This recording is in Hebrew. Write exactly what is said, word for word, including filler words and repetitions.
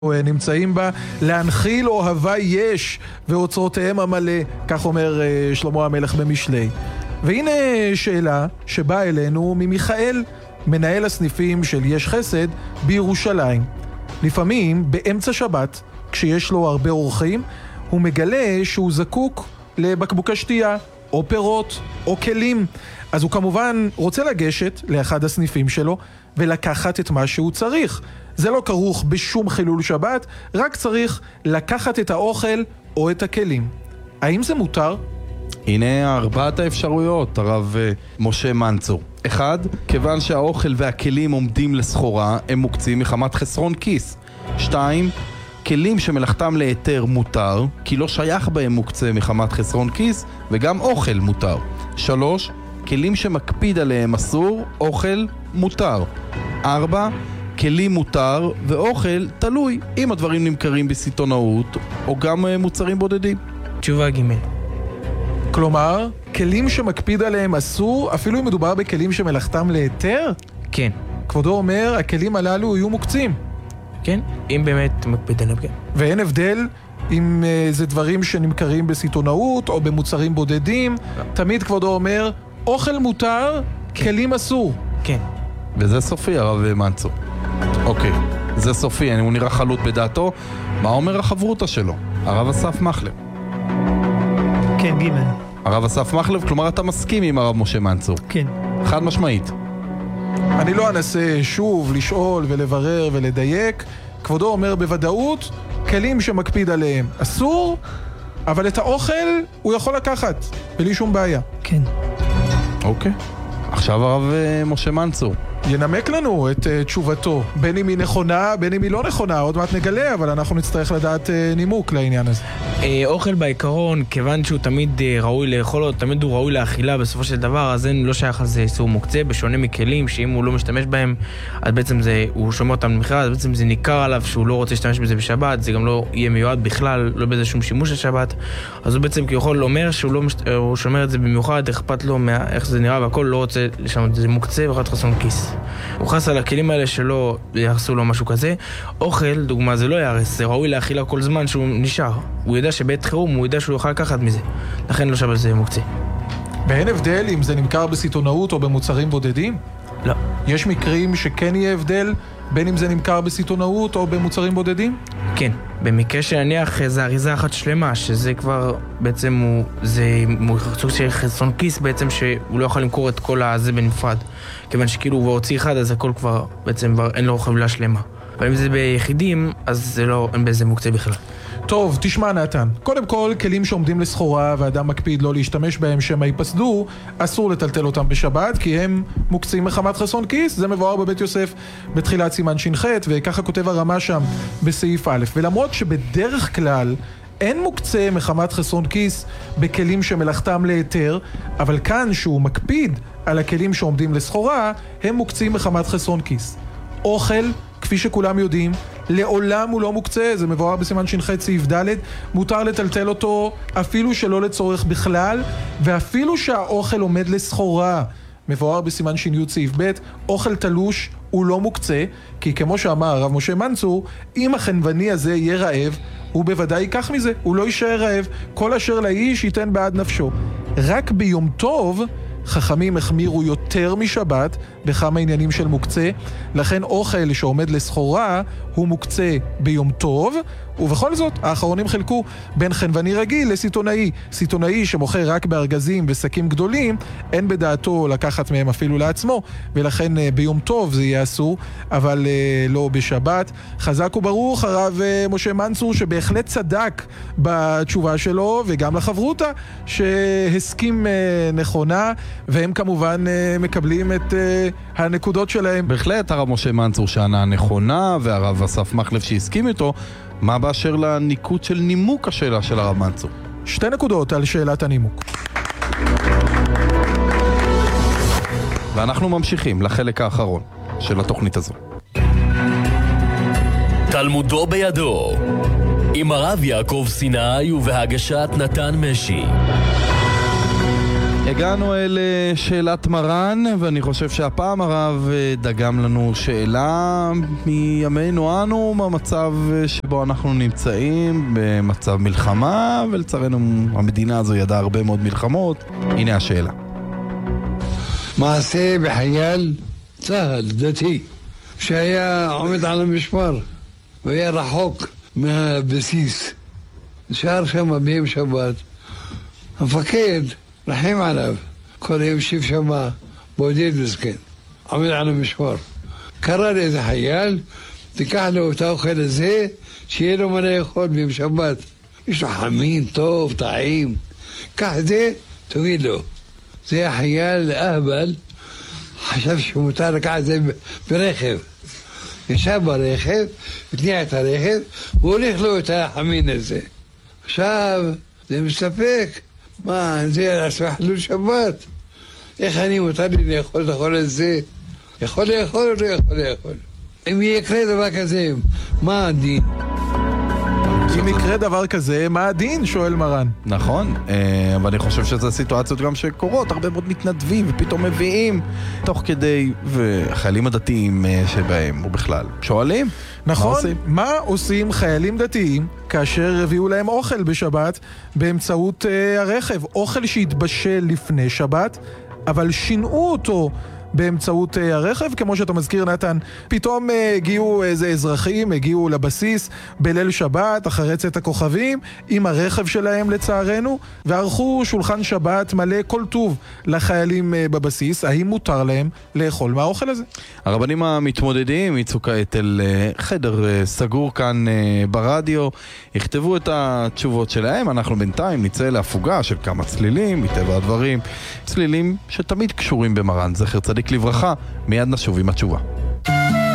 נמצאים בה, להנחיל אוהבה יש ואוצרותיהם המלא, כך אומר שלמה המלך במשלי. והנה שאלה שבאה אלינו ממיכאל, מנהל הסניפים של יש חסד בירושלים. לפעמים באמצע שבת, כשיש לו הרבה אורחים, הוא מגלה שהוא זקוק לבקבוקי שתייה או פירות או כלים. אז הוא כמובן רוצה לגשת לאחד הסניפים שלו ולקחת את מה שהוא צריך. זה לא כרוך בשום חילול שבת, רק צריך לקחת את האוכל או את הכלים. האם זה מותר? הנה ארבעת האפשרויות, הרב משה מנצור. אחד, כיוון שהאוכל והכלים עומדים לסחורה, הם מוקצים מחמת חסרון כיס. שתיים, כלים שמלאכתם להיתר מותר, כי לא שייך בהם מוקצה מחמת חסרון כיס, וגם אוכל מותר. שלוש, כלים שמקפיד עליהם אסור, אוכל מותר. ארבע, כלים מותר ואוכל תלוי, אם הדברים נמכרים בסיטונאות או גם מוצרים בודדים. תשובה ג'. כלומר, כלים שמקפיד עליהם אסור, אפילו אם מדובר בכלים שמלאכתם להיתר? כן. כבודו אומר, הכלים הללו יהיו מוקצים. כן, אם באמת מקפיד עליהם, כן. ואין הבדל אם uh, זה דברים שנמכרים בסיטונאות או במוצרים בודדים. לא. תמיד כבודו אומר, אוכל מותר, כן. כלים אסור. כן. וזה סופי, הרב מנצור. אוקיי, זה סופי, הוא נראה חלוט בדעתו. מה אומר החברותה שלו? הרב אסף מחלב. כן, ג'. הרב אסף מחלב, כלומר אתה מסכים עם הרב משה מנצור? כן. חד משמעית. אני לא אנסה שוב לשאול ולברר ולדייק. כבודו אומר בוודאות, כלים שמקפיד עליהם אסור, אבל את האוכל הוא יכול לקחת, בלי שום בעיה. כן. אוקיי. עכשיו הרב משה מנצור ינמק לנו את uh, תשובתו, בין אם היא נכונה, בין אם היא לא נכונה, עוד מעט נגלה, אבל אנחנו נצטרך לדעת uh, נימוק לעניין הזה. אה, אוכל בעיקרון, כיוון שהוא תמיד אה, ראוי לאכול, תמיד הוא ראוי לאכילה בסופו של דבר, אז אין, לא שייך לזה איסור מוקצה, בשונה מכלים, שאם הוא לא משתמש בהם, אז בעצם זה, הוא שומר אותם למכירה, אז בעצם זה ניכר עליו שהוא לא רוצה להשתמש בזה בשבת, זה גם לא יהיה מיועד בכלל, לא בזה שום שימוש לשבת, אז הוא בעצם כיכול אומר שהוא לא משת... הוא שומר את זה במיוחד, אכפת לו מה... איך זה נראה, והכל לא רוצה לשנות, זה מוקצה ורק חסון כיס. הוא חס על הכלים האלה שלא יחסו לו משהו כזה. אוכל, דוגמה, זה לא יערס, זה ראוי להאכילה כל זמן שהוא נשאר. הוא יודע שבעת חירום הוא יודע שהוא יוכל לקחת מזה. לכן לא שווה זה מוקצה. ואין הבדל אם זה נמכר בסיטונאות או במוצרים בודדים? לא. יש מקרים שכן יהיה הבדל בין אם זה נמכר בסיטונאות או במוצרים בודדים? כן. במקרה שנניח זה אריזה אחת שלמה, שזה כבר בעצם הוא, זה סוג של חסרון כיס בעצם שהוא לא יכול למכור את כל הזה בנפרד. כיוון שכאילו הוא הוציא אחד, אז הכל כבר בעצם אין לו חבילה שלמה. אבל אם זה ביחידים, אז זה לא, אין בזה מוקצה בכלל. טוב, תשמע נתן. קודם כל, כלים שעומדים לסחורה ואדם מקפיד לא להשתמש בהם שהם ייפסדו, אסור לטלטל אותם בשבת, כי הם מוקצים מחמת חסרון כיס. זה מבואר בבית יוסף בתחילת סימן ש"ח, וככה כותב הרמה שם בסעיף א'. ולמרות שבדרך כלל אין מוקצה מחמת חסרון כיס בכלים שמלאכתם להיתר, אבל כאן שהוא מקפיד על הכלים שעומדים לסחורה, הם מוקצים מחמת חסרון כיס. אוכל, כפי שכולם יודעים, לעולם הוא לא מוקצה, זה מבואר בסימן ש"ח סעיף ד', מותר לטלטל אותו אפילו שלא לצורך בכלל, ואפילו שהאוכל עומד לסחורה, מבואר בסימן ש"י סעיף ב', אוכל תלוש הוא לא מוקצה, כי כמו שאמר הרב משה מנצור, אם החנווני הזה יהיה רעב, הוא בוודאי ייקח מזה, הוא לא יישאר רעב, כל אשר לאיש ייתן בעד נפשו. רק ביום טוב חכמים החמירו יותר משבת בכמה עניינים של מוקצה, לכן אוכל שעומד לסחורה הוא מוקצה ביום טוב, ובכל זאת האחרונים חילקו בין חנווני רגיל לסיטונאי. סיטונאי שמוכר רק בארגזים ושקים גדולים, אין בדעתו לקחת מהם אפילו לעצמו, ולכן ביום טוב זה יהיה אסור, אבל לא בשבת. חזק וברוך הרב משה מנצור שבהחלט צדק בתשובה שלו, וגם לחברותה שהסכים נכונה, והם כמובן מקבלים את הנקודות שלהם. בהחלט הרב משה מנצור שענה נכונה, והרב אסף מחלב שהסכים איתו. מה באשר לניקוד של נימוק השאלה של הרב מנצור? שתי נקודות על שאלת הנימוק. ואנחנו ממשיכים לחלק האחרון של התוכנית הזו. תלמודו בידו עם הרב יעקב סיני ובהגשת נתן משי. הגענו אל שאלת מרן, ואני חושב שהפעם הרב דגם לנו שאלה מימינו אנו, מהמצב שבו אנחנו נמצאים, במצב מלחמה, ולצערנו המדינה הזו ידעה הרבה מאוד מלחמות. הנה השאלה. מעשה בחייל צה"ל דתי שהיה עומד על המשמר והיה רחוק מהבסיס, נשאר שם ביום שבת. המפקד רחם עליו, כל יום שיב שם בודד מסכן, עומד על המשמר. קרא לאיזה חייל, תיקח לו את האוכל הזה, שיהיה לו מה לאכול ביום שבת. יש לו חמין, טוב, טעים, קח את זה, תוביל לו. זה החייל אהבל, חשב שמותר לקח את זה ברכב. ישב ברכב, התניע את הרכב, והוא הולך לו את החמין הזה. עכשיו, זה מספק. מה, זה עשה חילול שבת? איך אני מותר לי לאכול את החול הזה? יכול לאכול או לא יכול לאכול? אם יקרה דבר כזה, מה הדין? אם יקרה דבר כזה, מה הדין? שואל מרן. נכון, אבל אני חושב שזה סיטואציות גם שקורות, הרבה מאוד מתנדבים ופתאום מביאים תוך כדי, וחיילים הדתיים שבהם, ובכלל, שואלים? נכון, מה עושים? מה עושים חיילים דתיים כאשר הביאו להם אוכל בשבת באמצעות uh, הרכב? אוכל שהתבשל לפני שבת, אבל שינעו אותו באמצעות uh, הרכב, כמו שאתה מזכיר נתן. פתאום uh, הגיעו איזה אזרחים, הגיעו לבסיס בליל שבת, אחרי צאת הכוכבים, עם הרכב שלהם לצערנו, וערכו שולחן שבת מלא כל טוב לחיילים uh, בבסיס. האם מותר להם לאכול מהאוכל הזה? הרבנים המתמודדים יצאו כעת אל uh, חדר uh, סגור כאן uh, ברדיו, יכתבו את התשובות שלהם. אנחנו בינתיים נצא להפוגה של כמה צלילים, מטבע הדברים, צלילים שתמיד קשורים במרן, זכר צדיק לברכה. מיד נשוב עם התשובה.